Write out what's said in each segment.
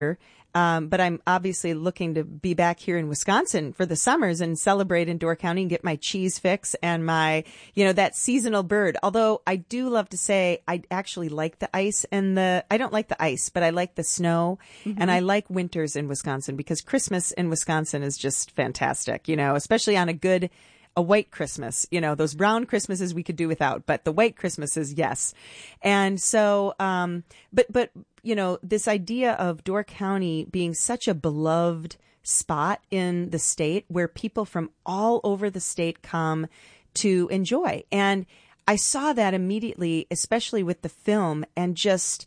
But I'm obviously looking to be back here in Wisconsin for the summers and celebrate in Door County and get my cheese fix and my, that seasonal bird. Although I do love to say I actually like the ice I don't like the ice, but I like the snow and I like winters in Wisconsin because Christmas in Wisconsin is just fantastic, especially on a white Christmas, those brown Christmases we could do without, but the white Christmases, yes. And so, but this idea of Door County being such a beloved spot in the state where people from all over the state come to enjoy. And I saw that immediately, especially with the film and just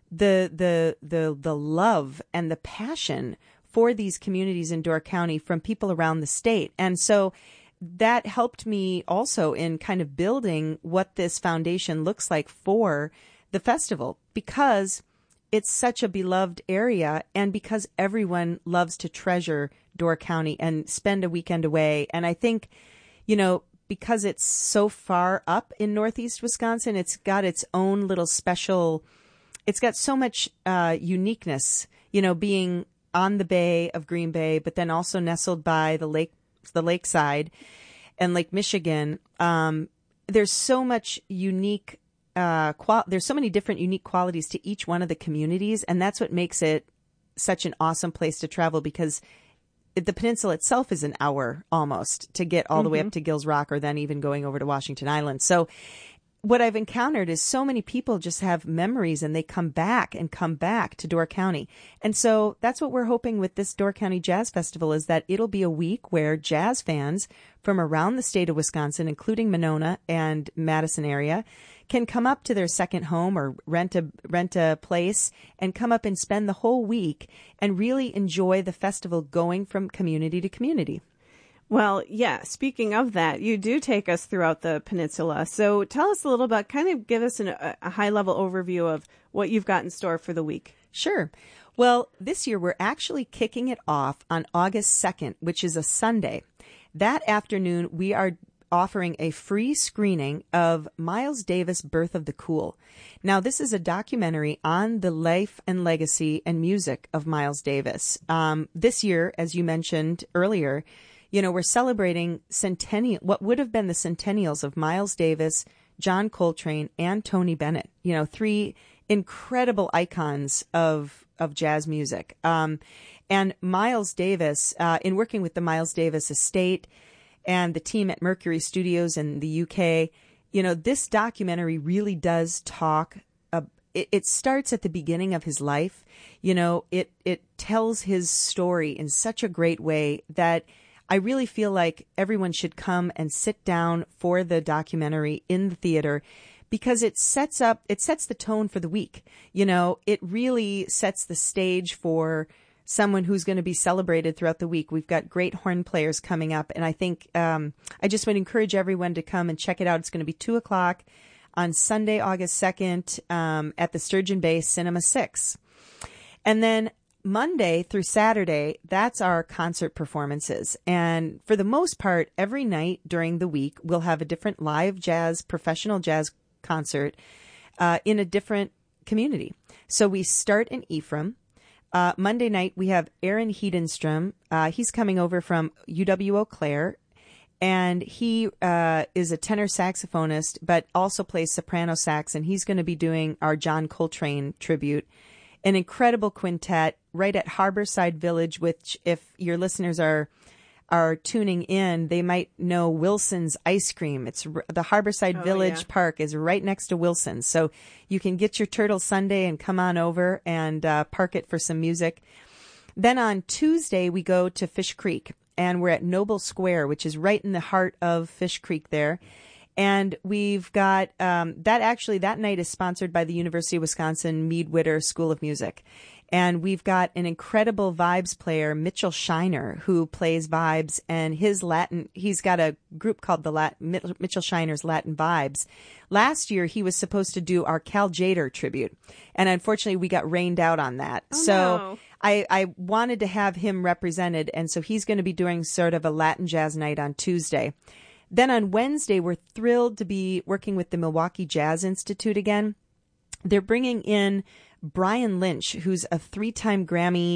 the love and the passion for these communities in Door County from people around the state. And so that helped me also in kind of building what this foundation looks like for the festival because it's such a beloved area and because everyone loves to treasure Door County and spend a weekend away. And I think, because it's so far up in Northeast Wisconsin, it's got its own little it's got so much uniqueness, being on the bay of Green Bay, but then also nestled by the lakeside and Lake Michigan. There's so much unique there's so many different unique qualities to each one of the communities, and that's what makes it such an awesome place to travel because the peninsula itself is an hour almost to get all the way up to Gills Rock or then even going over to Washington Island. So what I've encountered is so many people just have memories and they come back to Door County. And so that's what we're hoping with this Door County Jazz Festival is that it'll be a week where jazz fans from around the state of Wisconsin, including Monona and Madison area, can come up to their second home or rent a place and come up and spend the whole week and really enjoy the festival going from community to community. Well, yeah, speaking of that, you do take us throughout the peninsula. So tell us a little about, kind of give us a high-level overview of what you've got in store for the week. Sure. Well, this year we're actually kicking it off on August 2nd, which is a Sunday. That afternoon, we are offering a free screening of Miles Davis' Birth of the Cool. Now, this is a documentary on the life and legacy and music of Miles Davis. This year, as you mentioned earlier, we're celebrating what would have been the centennials of Miles Davis, John Coltrane, and Tony Bennett, three incredible icons of jazz music. And Miles Davis, in working with the Miles Davis Estate and the team at Mercury Studios in the UK, this documentary really does talk. It starts at the beginning of his life. It tells his story in such a great way that I really feel like everyone should come and sit down for the documentary in the theater because it sets the tone for the week. It really sets the stage for someone who's going to be celebrated throughout the week. We've got great horn players coming up, and I think I just would encourage everyone to come and check it out. It's going to be 2:00 on Sunday, August 2nd, at the Sturgeon Bay Cinema 6. And then Monday through Saturday, that's our concert performances. And for the most part, every night during the week, we'll have a different live jazz, professional jazz concert in a different community. So we start in Ephraim. Monday night, we have Aaron Hedenstrom. He's coming over from UW-Eau Claire, and he is a tenor saxophonist, but also plays soprano sax, and he's going to be doing our John Coltrane tribute. An incredible quintet right at Harborside Village, which if your listeners are tuning in, they might know Wilson's Ice Cream. It's the Harborside Village Park is right next to Wilson's. So you can get your Turtle Sunday and come on over and park it for some music. Then on Tuesday, we go to Fish Creek, and we're at Noble Square, which is right in the heart of Fish Creek there. And we've got that night is sponsored by the University of Wisconsin Mead-Witter School of Music. And we've got an incredible vibes player, Mitchell Shiner, who plays vibes, and he's got a group called Mitchell Shiner's Latin Vibes. Last year, he was supposed to do our Cal Tjader tribute, and unfortunately, we got rained out on that. No. I wanted to have him represented, and so he's going to be doing sort of a Latin jazz night on Tuesday. Then on Wednesday, we're thrilled to be working with the Milwaukee Jazz Institute again. They're bringing in Brian Lynch, who's a 3-time Grammy